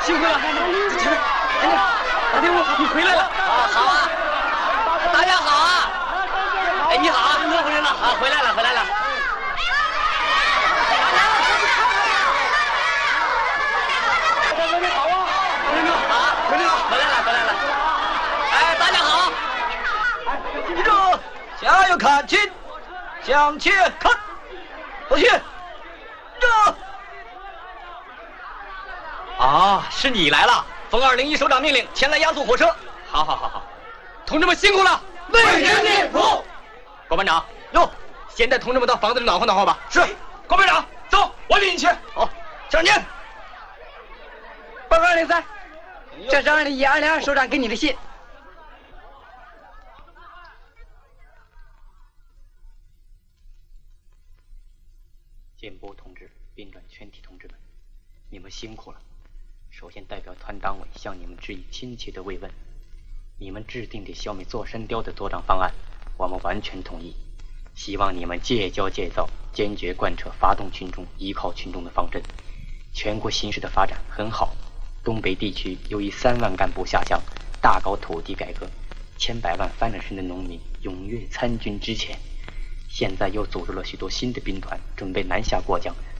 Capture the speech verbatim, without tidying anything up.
辛苦了。这前面，哎呀，大队伍，你回来了。 啊，好啊，大家好啊。哎，你好，我回来了啊，回来了，回来了。 你好啊，回来了， 啊，回来了，回来了，回来了。哎，大家好。记住，向右看齐，向前看，走去。这。啊，是你来了。奉二零一首长命令，前来押送火车。好好好好， 同志们辛苦了， 为人民服务。郭班长，哟，先带同志们到房子里暖和暖和吧。 是，郭班长，走，我领你去。 好，向前。 报告二零三，这是二零一二零二首长给你的信。 建波同志、兵转全体同志们，你们辛苦了。首先代表团党委向你们致以亲切的慰问。你们制定的消灭座山雕的作战方案，我们完全同意。希望你们戒骄戒躁，坚决贯彻发动群众、依靠群众的方针。全国形势的发展很好，东北地区由于三万干部下乡，大搞土地改革，千百万翻了身的农民踊跃参军支前。现在又组织了许多新的兵团，准备南下过江，